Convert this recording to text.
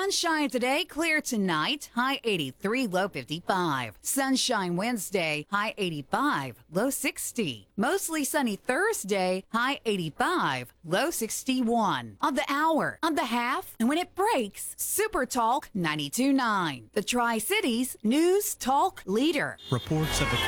Sunshine today, clear tonight, high 83, low 55. Sunshine Wednesday, high 85, low 60. Mostly sunny Thursday, high 85, low 61. On the hour, on the half, and when it breaks, Super Talk 92.9. The Tri-Cities News Talk Leader. Reports of a